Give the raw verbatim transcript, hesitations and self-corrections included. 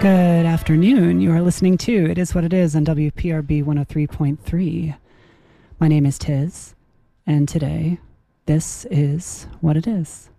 Good afternoon. You are listening to It Is What It Is on W P R B one oh three point three. My name is Tiz, and today, this is what it is.